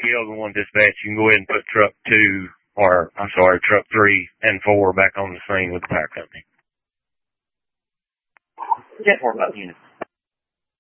Elgin 1 dispatch, you can go ahead and put truck 3 and 4 back on the scene with the power company. 10-4 about units.